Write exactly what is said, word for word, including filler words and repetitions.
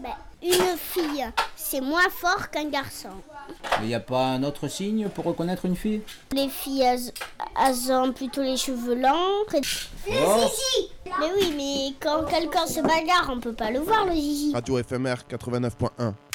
Ben, une fille, c'est moins fort qu'un garçon. Il n'y a pas un autre signe pour reconnaître une fille? Les filles, elles, elles ont plutôt les cheveux longs. Et... Oh. Le zizi. Mais oui, mais quand quelqu'un se bagarre, on peut pas le voir, le zizi. Radio F M R quatre-vingt-neuf point un.